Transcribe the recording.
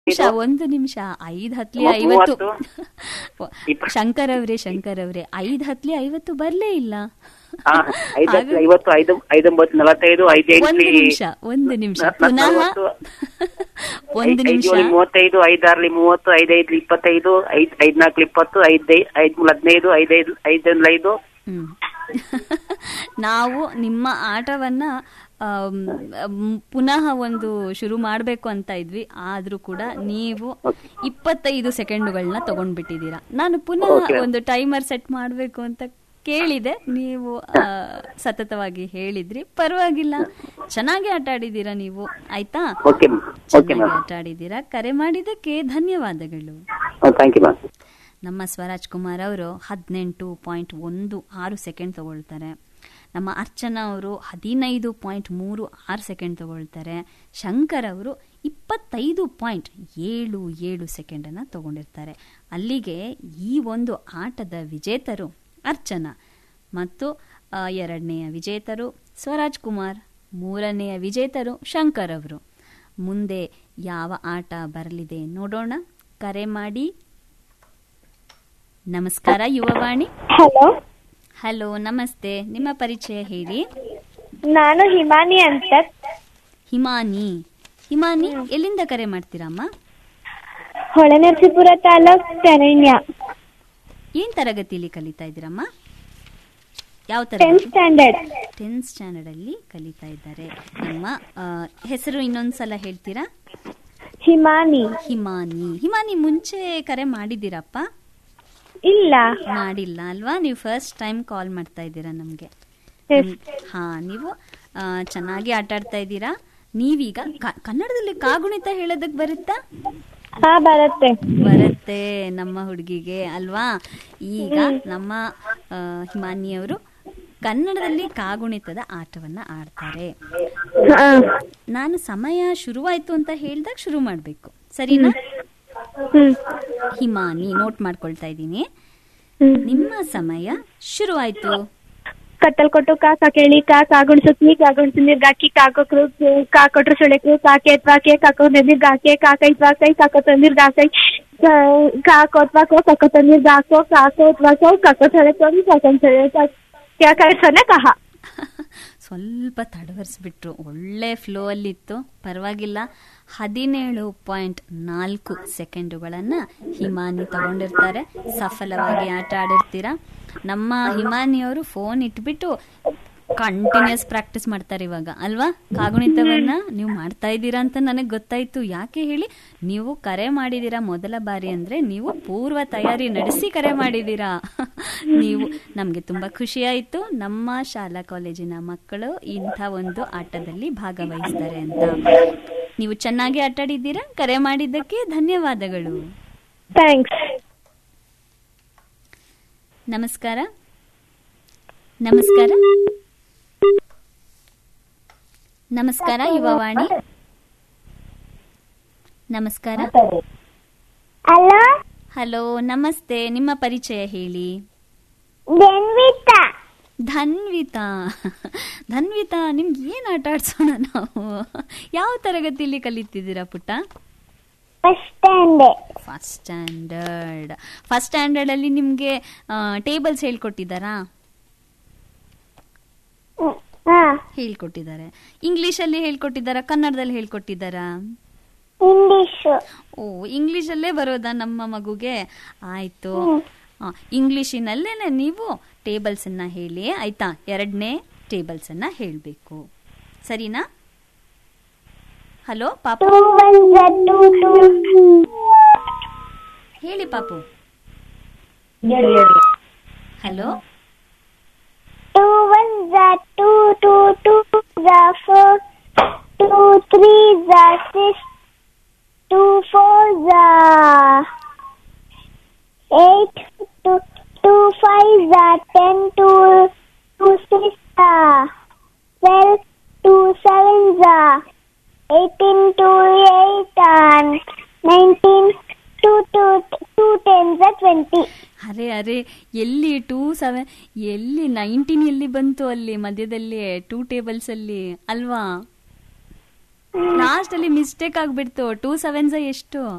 ಒಂದು ನಿಮಿಷ 5 ಹತ್ಲಿ 50 ಶಂಕರ್ ಅವ್ರೆ 5 ಹತ್ಲಿ 50 ಬರ್ಲೇ ಇಲ್ಲ. ಒಂದು ನಿಮಿಷ ಪುನಃ 1 ನಿಮಿಷ 35 5 6 30 5 5 25 5 4 20 5 5 15 5 ನಾವು ನಿಮ್ಮ ಆಟವನ್ನ ಪುನಃ ಒಂದು ಶುರು ಮಾಡಬೇಕು ಅಂತ ಇದ್ವಿ, ಆದ್ರೂ ಕೂಡ ನೀವು 25 ಸೆಕೆಂಡುಗಳನ್ನ ತಗೊಂಡ್ಬಿಟ್ಟಿದ್ದೀರಾ. ನಾನು ಪುನಃ ಒಂದು ಟೈಮರ್ ಸೆಟ್ ಮಾಡಬೇಕು ಅಂತ ಕೇಳಿದೆ, ನೀವು ಸತತವಾಗಿ ಹೇಳಿದ್ರಿ. ಪರವಾಗಿಲ್ಲ, ಚೆನ್ನಾಗಿ ಆಟ ಆಡಿದ್ದೀರಾ ನೀವು. ಆಯ್ತಾ, ಚೆನ್ನಾಗಿ ಆಟ ಆಡಿದ್ದೀರಾ. ಕರೆ ಮಾಡಿದ್ದಕ್ಕೆ ಧನ್ಯವಾದಗಳು. ನಮ್ಮ ಸ್ವರಾಜ್ ಕುಮಾರ್ ಅವರು 18.16 ಸೆಕೆಂಡ್ ತಗೊಳ್ತಾರೆ. ನಮ್ಮ ಅರ್ಚನಾ ಅವರು 15.36 ಸೆಕೆಂಡ್ ತಗೊಳ್ತಾರೆ. ಶಂಕರ್ ಅವರು 25.77 ಸೆಕೆಂಡನ್ನು ತಗೊಂಡಿರ್ತಾರೆ. ಅಲ್ಲಿಗೆ ಈ ಒಂದು ಆಟದ ವಿಜೇತರು ಅರ್ಚನಾ ಮತ್ತು 2ನೇಯ ವಿಜೇತರು ಸ್ವರಾಜ್ ಕುಮಾರ್, 3ನೇಯ ವಿಜೇತರು ಶಂಕರ್ ಅವರು. ಮುಂದೆ ಯಾವ ಆಟ ಬರಲಿದೆ ನೋಡೋಣ. ಕರೆ ಮಾಡಿ. ನಮಸ್ಕಾರ ಯುವವಾಣಿ. ಹಲೋ ನಮಸ್ತೆ, ನಿಮ್ಮ ಪರಿಚಯ ಹೇಳಿ. ನಾನು ಹಿಮಾನಿ ಅಂತ. ಹಿಮಾನಿ ಎಲ್ಲಿಂದ ಕರೆ ಮಾಡ್ತೀರಮ್ಮ? ಹೊಳೆನರಸೀಪುರ ತಾಲೂಕ್ ತೆರಣ್ಯ. ಏನ್ ತರಗತಿಯಲ್ಲಿ ಕಲಿತಾ ಇದ್ದೀರಮ್ಮ? ಯಾವ ಟೆಂತ್ ಸ್ಟ್ಯಾಂಡರ್ಡ್. 10th ಸ್ಟ್ಯಾಂಡರ್ಡ್ ಅಲ್ಲಿ ಕಲಿತಾ ಇದ್ದಾರೆ. ನಿಮ್ಮ ಹೆಸರು ಇನ್ನೊಂದ್ಸಲ ಹೇಳ್ತೀರಾ? ಹಿಮಾನಿ ಮುಂಚೆ ಕರೆ ಮಾಡಿದ್ದೀರಪ್ಪ? ಇಲ್ಲ, ಮಾಡಿಲ್ಲ ಅಲ್ವಾ? ನೀವು ಫಸ್ಟ್ ಟೈಮ್ ಕಾಲ್ ಮಾಡ್ತಾ ಇದ್ದೀರಾ ನಮ್ಗೆ. ಹಾ, ನೀವು ಚೆನ್ನಾಗಿ ಆಟ ಆಡ್ತಾ ಇದ್ದೀರಾ. ನೀವೀಗ ಕನ್ನಡದಲ್ಲಿ ಕಾಗುಣಿತ ಹೇಳೋದಕ್ ಬರುತ್ತಾ? ಬರುತ್ತೆ ನಮ್ಮ ಹುಡುಗಿಗೆ ಅಲ್ವಾ. ಈಗ ನಮ್ಮ ಹಿಮಾನಿಯವರು ಕನ್ನಡದಲ್ಲಿ ಕಾಗುಣಿತದ ಆಟವನ್ನ ಆಡ್ತಾರೆ. ನಾನು ಸಮಯ ಶುರುವಾಯ್ತು ಅಂತ ಹೇಳ್ದಾಗ ಶುರು ಮಾಡ್ಬೇಕು, ಸರಿನಾ? ಹಿಮಾನಿ, ನೋಟ್ ಮಾಡ್ಕೊಳ್ತಾ ಇದ್ದೀನಿ. ನಿಮ್ಮ ಸಮಯ ಶುರುವಾಯ್ತು. ಕತ್ತಲ್ ಕೊಟ್ಟು ಕಾ ಕೇಳಿ ಕಾಗುಣಿಸುತ್ನಿ ಕಾಗುಣಿಸು ನೀರ್ಗಾಕಿ ಕಾಕೊಕ್ರು ಕಾಕೊಟ್ರು ಸುಳೆಕ್ರು ಕಾಕೆ ಕಾಕೋ ನೀರ್ ಗಾಕೆ ಕಾಕೈ ಕಾಕೋ ನೀರ್ ಗಾಕೈ ಕಾಕೋತ್ವಾಕೋ ಕಾಕೋ ನೀರ್ ಗಾಕೋ ಕಾಕೋತ್ವಾಕೋ ಕಾಕೋ ಸಳೆಕೊಂಡು ಕಾಕೊಂಡ್ ಸೊನೆ ಕಹ. ಸ್ವಲ್ಪ ತಡವರಿಸ್ಬಿಟ್ರು, ಒಳ್ಳೆ ಫ್ಲೋ ಅಲ್ಲಿತ್ತು, ಪರವಾಗಿಲ್ಲ. 17.4 ಸೆಕೆಂಡುಗಳನ್ನ ಹಿಮಾನಿ ತಗೊಂಡಿರ್ತಾರೆ. ಸಫಲವಾಗಿ ಆಟ ಆಡಿರ್ತೀರಾ. ನಮ್ಮ ಹಿಮಾನಿಯವರು ಫೋನ್ ಇಟ್ಬಿಟ್ಟು ಕಂಟಿನ್ಯೂಸ್ ಪ್ರಾಕ್ಟೀಸ್ ಮಾಡ್ತಾರೆ ಇವಾಗ ಅಲ್ವಾ. ಕಾಗುಣಿತವನ್ನ ನೀವು ಮಾಡ್ತಾ ಇದ್ದೀರಾ ಅಂತ ನನಗೆ ಗೊತ್ತಾಯ್ತು. ಯಾಕೆ ಹೇಳಿ? ನೀವು ಕರೆ ಮಾಡಿದೀರಾ ಮೊದಲ ಬಾರಿ ಅಂದ್ರೆ ನೀವು ಪೂರ್ವ ತಯಾರಿ ನಡೆಸಿ ಕರೆ ಮಾಡಿದೀರಾ. ನೀವು ನಮ್ಗೆ ತುಂಬಾ ಖುಷಿ ಆಯ್ತು. ನಮ್ಮ ಶಾಲಾ ಕಾಲೇಜಿನ ಮಕ್ಕಳು ಇಂಥ ಒಂದು ಆಟದಲ್ಲಿ ಭಾಗವಹಿಸ್ತಾರೆ ಅಂತ. ನೀವು ಚೆನ್ನಾಗಿ ಆಟ ಆಡಿದ್ದೀರಾ. ಕರೆ ಮಾಡಿದ್ದಕ್ಕೆ ಧನ್ಯವಾದಗಳು. ಥ್ಯಾಂಕ್ಸ್. ನಮಸ್ಕಾರ. ನಮಸ್ಕಾರ ಯುವವಾಣಿ. ನಮಸ್ಕಾರ. ಹಲೋ ನಮಸ್ತೆ, ನಿಮ್ಮ ಪರಿಚಯ ಹೇಳಿ. ಧನ್ವಿತಾ, ನಿಮ್ಗೆ ಏನ್ ಆಟ ಆಡ್ಸೋಣ ನಾವು? ಯಾವ ತರಗತಿಯಲ್ಲಿ ಕಲಿತಿದ್ದೀರಾ ಪುಟ್ಟ? ಫಸ್ಟ್ ಸ್ಟ್ಯಾಂಡರ್ಡ್ ಅಲ್ಲಿ ನಿಮ್ಗೆ ಟೇಬಲ್ಸ್ ಹೇಳ್ಕೊಟ್ಟಿದ್ದಾರಾ? ಹೇಳ್ಕೊಟ್ಟಿದ್ದಾರೆ. ಇಂಗ್ಲಿಷ್ ಅಲ್ಲಿ ಹೇಳ್ಕೊಟ್ಟಿದ್ದಾರಾ, ಕನ್ನಡದಲ್ಲಿ ಹೇಳ್ಕೊಟ್ಟಿದ್ದಾರಾ? ಇಂಗ್ಲಿಷ್ ಅಲ್ಲೇ ಬರೋದಾ ನಮ್ಮ ಮಗುಗೆ? ಆಯ್ತು, ಇಂಗ್ಲಿಷಿನಲ್ಲೇನೆ ನೀವು ಟೇಬಲ್ಸ್ ಅನ್ನ ಹೇಳಿ ಆಯ್ತಾ. 2ನೇ ಟೇಬಲ್ಸ್ ಅನ್ನ ಹೇಳ್ಬೇಕು, ಸರಿನಾ? ಹಲೋ ಪಾಪು, ಹೇಳಿ ಪಾಪು. Hello. 2 1s are 2, 2 2s are 4, 2 3s are 6, 2 4s are 8, 2 5s are 10, 2 6s are 12, 2 7s are 18, 2 8 are 19, 2 10s are 20. ಅರೆ ಎಲ್ಲಿ 2 7 ಎಲ್ಲಿ 19 ಎಲ್ಲಿ ಬಂತು? ಅಲ್ಲಿ ಮಧ್ಯದಲ್ಲಿ 2 ಟೇಬಲ್ಸ್ ಅಲ್ಲಿ ಅಲ್ವಾ? ಲಾಸ್ಟ್ ಅಲ್ಲಿ ಮಿಸ್ಟೇಕ್ ಆಗ್ಬಿಡ್ತು. 2 7s ಎಷ್ಟು?